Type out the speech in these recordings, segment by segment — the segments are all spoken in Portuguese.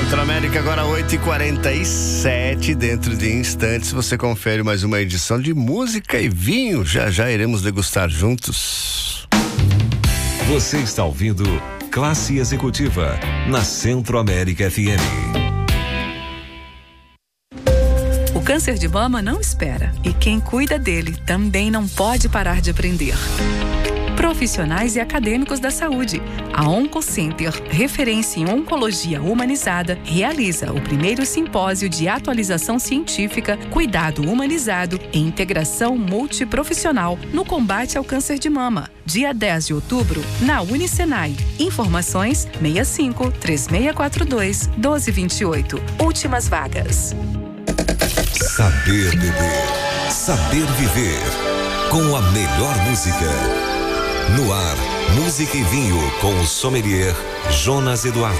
Centro-América, agora 8h47. Dentro de instantes você confere mais uma edição de Música e Vinho. Já já iremos degustar juntos. Você está ouvindo Classe Executiva na Centro-América FM. O câncer de mama não espera e quem cuida dele também não pode parar de aprender. Profissionais e acadêmicos da saúde. A OncoCenter, referência em oncologia humanizada, realiza o primeiro simpósio de atualização científica, cuidado humanizado e integração multiprofissional no combate ao câncer de mama. Dia 10 de outubro, na Unicenai. Informações 65-3642-1228. Últimas vagas. Saber beber, saber viver, com a melhor música. No ar, Música e Vinho com o sommelier Jonas Eduardo.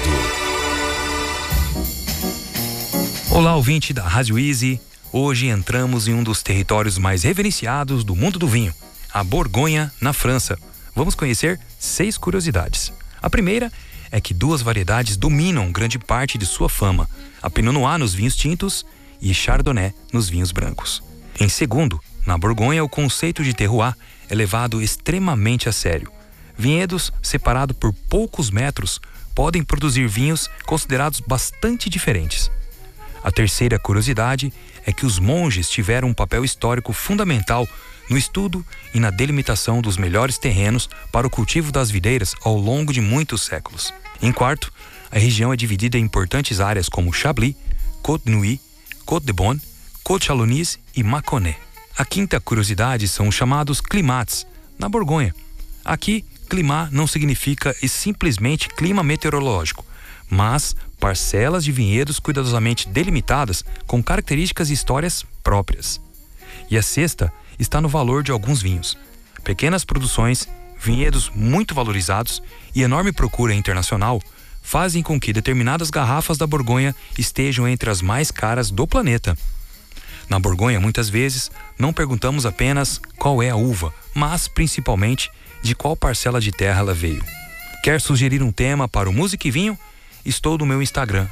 Olá, ouvinte da Rádio Easy. Hoje entramos em um dos territórios mais reverenciados do mundo do vinho, a Borgonha, na França. Vamos conhecer 6 curiosidades. A primeira é que 2 variedades dominam grande parte de sua fama: a Pinot Noir nos vinhos tintos e Chardonnay nos vinhos brancos. Em segundo, na Borgonha, o conceito de terroir é levado extremamente a sério. Vinhedos separados por poucos metros podem produzir vinhos considerados bastante diferentes. A terceira curiosidade é que os monges tiveram um papel histórico fundamental no estudo e na delimitação dos melhores terrenos para o cultivo das videiras ao longo de muitos séculos. Em quarto, a região é dividida em importantes áreas como Chablis, Côte-Nuit, Côte-de-Beaune, Côte-Chalonise e Mâconnais. A quinta curiosidade são os chamados climats, na Borgonha. Aqui, climat não significa simplesmente clima meteorológico, mas parcelas de vinhedos cuidadosamente delimitadas com características e histórias próprias. E a sexta está no valor de alguns vinhos. Pequenas produções, vinhedos muito valorizados e enorme procura internacional fazem com que determinadas garrafas da Borgonha estejam entre as mais caras do planeta. Na Borgonha, muitas vezes, não perguntamos apenas qual é a uva, mas principalmente de qual parcela de terra ela veio. Quer sugerir um tema para o Música e Vinho? Estou no meu Instagram,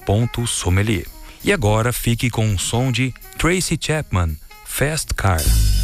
@jonas.sommelier. E agora fique com um som de Tracy Chapman, Fast Car.